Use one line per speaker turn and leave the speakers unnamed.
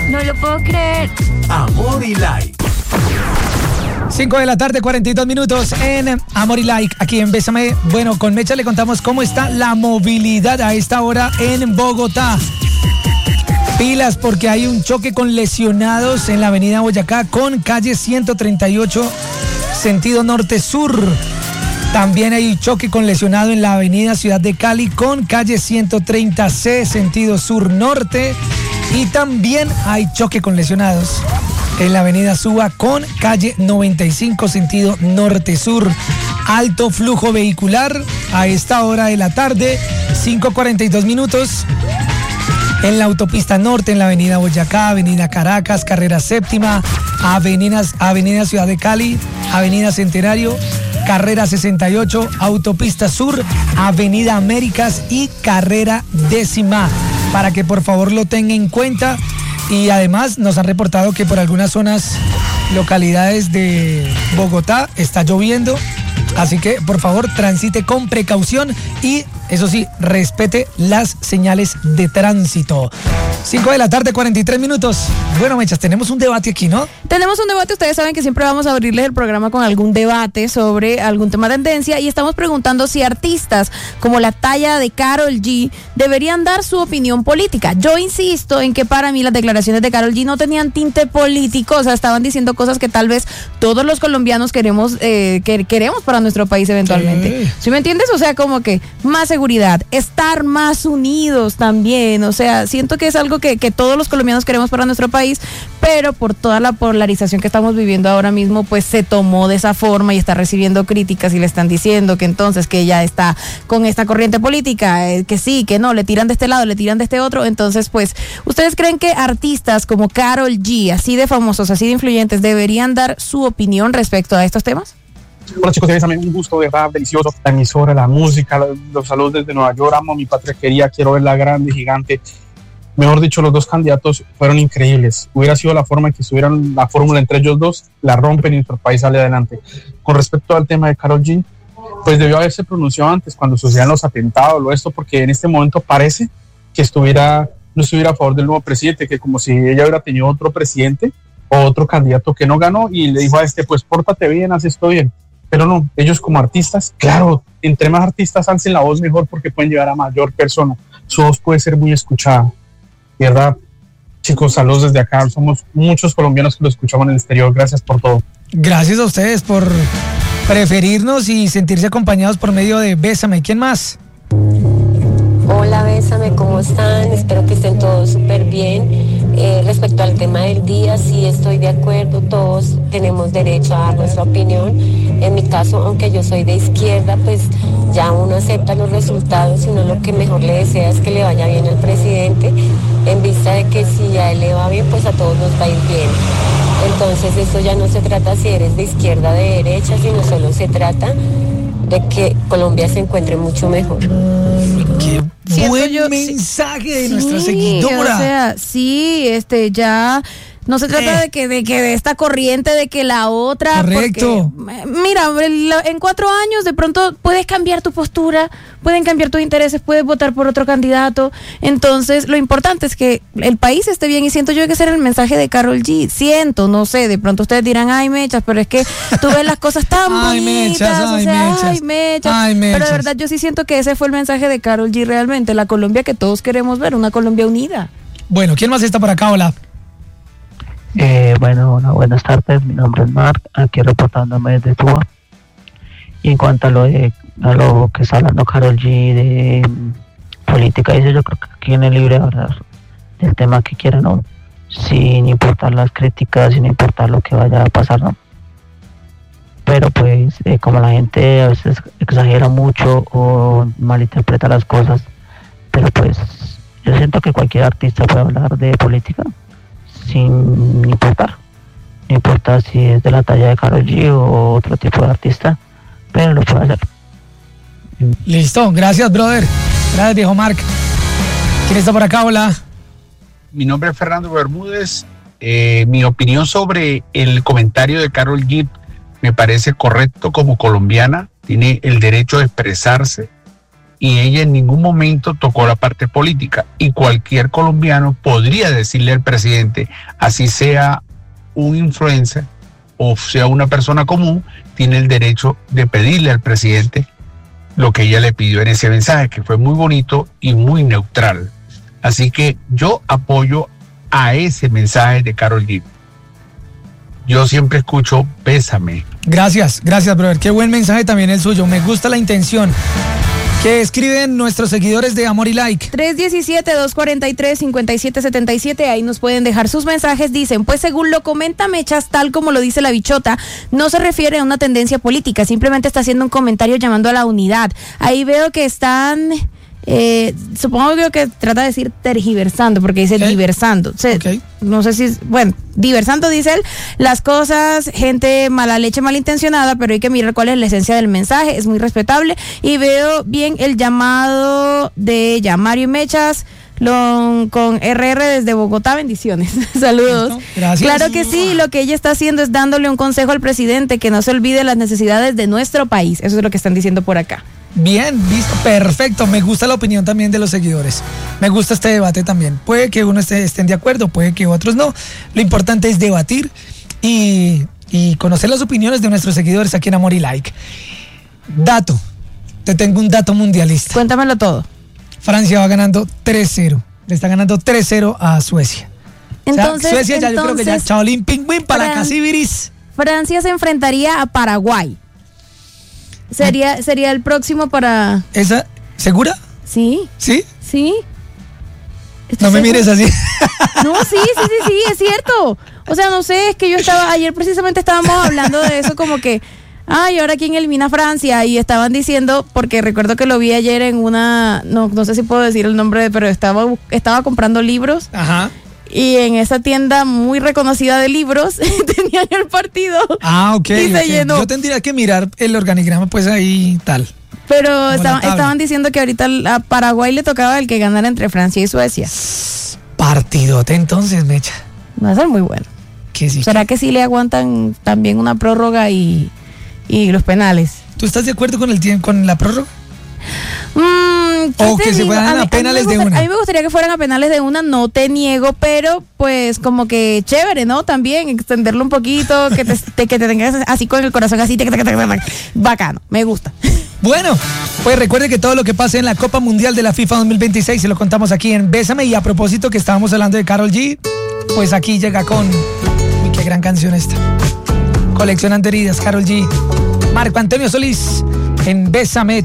No lo puedo creer.
Amor y Like.
5 de la tarde, 42 minutos en Amor y Like, aquí en Bésame. Bueno, con Mecha le contamos cómo está la movilidad a esta hora en Bogotá. Pilas, porque hay un choque con lesionados en la avenida Boyacá con calle 138, sentido norte-sur. También hay un choque con lesionado en la avenida Ciudad de Cali con calle 130C, sentido sur-norte. Y también hay choque con lesionados en la avenida Suba con calle 95, sentido norte-sur. Alto flujo vehicular a esta hora de la tarde, 5:42 minutos. En la autopista norte, en la avenida Boyacá, avenida Caracas, carrera séptima, avenida Ciudad de Cali, avenida Centenario, carrera 68, autopista sur, avenida Américas y carrera décima. Para que por favor lo tenga en cuenta. Y además nos han reportado que por algunas zonas, localidades de Bogotá, está lloviendo. Así que por favor transite con precaución y eso sí, respete las señales de tránsito. 5 de la tarde, 43 minutos. Bueno, Mechas, tenemos un debate aquí, ¿no?
Tenemos un debate, ustedes saben que siempre vamos a abrirles el programa con algún debate sobre algún tema de tendencia y estamos preguntando si artistas como la talla de Karol G deberían dar su opinión política. Yo insisto en que para mí las declaraciones de Karol G no tenían tinte político, o sea, estaban diciendo cosas que tal vez todos los colombianos queremos para nuestro país eventualmente. ¿Sí me entiendes? O sea, como que más seguridad, estar más unidos también, o sea, siento que es algo que todos los colombianos queremos para nuestro país, pero por toda la polarización que estamos viviendo ahora mismo, pues se tomó de esa forma y está recibiendo críticas y le están diciendo que entonces que ella está con esta corriente política, que sí, que no, le tiran de este lado, le tiran de este otro. Entonces, pues, ¿ustedes creen que artistas como Karol G, así de famosos, así de influyentes, deberían dar su opinión respecto a estos temas?
Hola chicos, también un gusto de rap delicioso, la emisora, la música, los saludos desde Nueva York, amo a mi patria querida, quiero verla grande, gigante. Mejor dicho, los dos candidatos fueron increíbles. Hubiera sido la forma en que estuvieran la fórmula entre ellos dos, la rompen y nuestro país sale adelante. Con respecto al tema de Karol G, pues debió haberse pronunciado antes cuando sucedían los atentados o esto, porque en este momento parece que no estuviera a favor del nuevo presidente, que como si ella hubiera tenido otro presidente o otro candidato que no ganó y le dijo a pues pórtate bien, haz esto bien. Pero no, ellos como artistas, claro, entre más artistas alcen la voz mejor porque pueden llegar a mayor persona. Su voz puede ser muy escuchada. ¿Verdad? Chicos, saludos desde acá. Somos muchos colombianos que lo escuchamos en el exterior. Gracias por todo.
Gracias a ustedes por preferirnos y sentirse acompañados por medio de Bésame. ¿Quién más?
Hola, Bésame, ¿cómo están? Espero que estén todos súper bien. Respecto al tema del día, sí estoy de acuerdo, todos tenemos derecho a dar nuestra opinión. En mi caso, aunque yo soy de izquierda, pues ya uno acepta los resultados y uno lo que mejor le desea es que le vaya bien al presidente, en vista de que si a él le va bien, pues a todos nos va a ir bien. Entonces esto ya no se trata si eres de izquierda o de derecha, sino solo se trata de que Colombia se encuentre mucho mejor.
Qué buen mensaje de nuestra seguidora.
O sea, sí, ya no se trata de que de esta corriente, de que la otra.
Correcto.
Porque, mira, en 4 años de pronto puedes cambiar tu postura, pueden cambiar tus intereses, puedes votar por otro candidato. Entonces, lo importante es que el país esté bien y siento yo que ese era el mensaje de Karol G. No sé, de pronto ustedes dirán, ay, Mechas, pero es que tú ves las cosas tan bonitas. Ay, Mechas. Pero de verdad yo sí siento que ese fue el mensaje de Karol G realmente, la Colombia que todos queremos ver, una Colombia unida.
Bueno, ¿quién más está por acá? Hola.
Buenas tardes, mi nombre es Marc, aquí reportándome desde Cuba. Y en cuanto a lo que está hablando Karol G de política, dice, yo creo que aquí tiene libre de hablar del tema que quiera, ¿no? Sin importar las críticas, sin importar lo que vaya a pasar, ¿no? Pero pues como la gente a veces exagera mucho o malinterpreta las cosas, pero pues yo siento que cualquier artista puede hablar de política sin importar. No importa si es de la talla de Karol G o otro tipo de artista, pero lo puede hacer.
Listo, gracias, brother. Gracias, viejo Marc. ¿Quién está por acá? Hola.
Mi nombre es Fernando Bermúdez. Mi opinión sobre el comentario de Karol G me parece correcto como colombiana. Tiene el derecho de expresarse. y ella en ningún momento tocó la parte política, y cualquier colombiano podría decirle al presidente, así sea un influencer o sea una persona común, tiene el derecho de pedirle al presidente lo que ella le pidió en ese mensaje, que fue muy bonito y muy neutral. Así que yo apoyo a ese mensaje de Karol G. Yo siempre escucho Bésame.
Gracias, brother. Qué buen mensaje también el suyo. Me gusta la intención. ¿Qué escriben nuestros seguidores de Amor y Like?
317-243-5777, ahí nos pueden dejar sus mensajes. Dicen, pues según lo comenta Mechas, tal como lo dice la bichota, no se refiere a una tendencia política, simplemente está haciendo un comentario llamando a la unidad. Ahí veo que están... supongo que trata de decir tergiversando, porque dice diversando. No sé si es, bueno, diversando dice él, las cosas, gente mala leche, malintencionada, pero hay que mirar cuál es la esencia del mensaje, es muy respetable. Y veo bien el llamado de Mario Mechas con RR desde Bogotá, bendiciones. Saludos.
Gracias.
Claro que sí, lo que ella está haciendo es dándole un consejo al presidente, que no se olvide las necesidades de nuestro país. Eso es lo que están diciendo por acá.
Bien, listo, perfecto. Me gusta la opinión también de los seguidores. Me gusta este debate también. Puede que unos estén de acuerdo, puede que otros no. Lo importante es debatir y conocer las opiniones de nuestros seguidores aquí en Amor y Like. Dato. Te tengo un dato mundialista.
Cuéntamelo todo.
Francia va ganando 3-0. Le está ganando 3-0 a Suecia.
Entonces,
Suecia ya yo creo que ya chaolín pingüín para la casibiris.
Francia se enfrentaría a Paraguay. Sería el próximo para...
¿Esa? ¿Segura?
Sí.
¿Sí?
Sí.
No me mires así.
No, sí, es cierto. O sea, no sé, es que ayer precisamente estábamos hablando de eso, como que, ¿y ahora quién elimina a Francia? Y estaban diciendo, porque recuerdo que lo vi ayer en una, no sé si puedo decir el nombre, pero estaba comprando libros.
Ajá.
Y en esa tienda muy reconocida de libros tenían el partido.
Ok.
Y se llenó.
Yo tendría que mirar el organigrama, pues ahí tal.
Pero estaban diciendo que ahorita a Paraguay le tocaba el que ganara entre Francia y Suecia.
Partidote entonces, Mecha.
Va a ser muy bueno.
Sí.
¿Será que sí le aguantan también una prórroga y los penales?
¿Tú estás de acuerdo con la prórroga? O que se fueran a penales de una.
A mí me gustaría que fueran a penales de una, no te niego, pero pues como que chévere, ¿no? También extenderlo un poquito, que te tengas así con el corazón así, bacano, me gusta.
Bueno, pues recuerde que todo lo que pase en la Copa Mundial de la FIFA 2026 se lo contamos aquí en Bésame. Y a propósito que estábamos hablando de Karol G, pues aquí llega con... Uy, qué gran canción esta. Coleccionando heridas, Karol G. Marco Antonio Solís en Bésame.